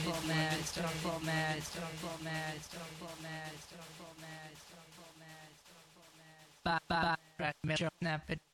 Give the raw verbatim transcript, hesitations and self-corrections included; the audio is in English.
format, strong format, strong format, strong format, strong format, strong format, strong format. Ba ba, right, measure, snap it.